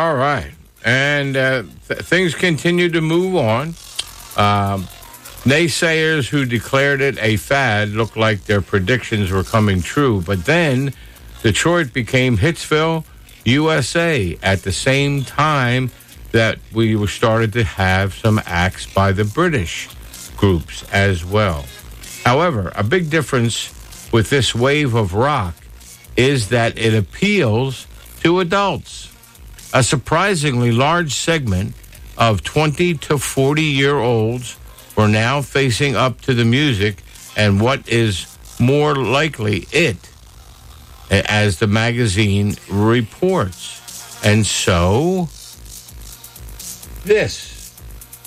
All right. And things continue to move on. Naysayers who declared it a fad looked like their predictions were coming true. But then Detroit became Hitsville, USA at the same time that we started to have some acts by the British groups as well. However, a big difference with this wave of rock is that it appeals to adults. A surprisingly large segment of 20 to 40-year-olds were now facing up to the music and what is more likely it, as the magazine reports. And so, this